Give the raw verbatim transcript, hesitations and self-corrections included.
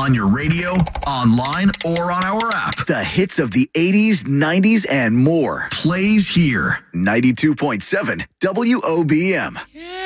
on your radio, online, or on our app. The hits of the eighties, nineties, and more. Plays here. ninety-two point seven W O B M. Yeah.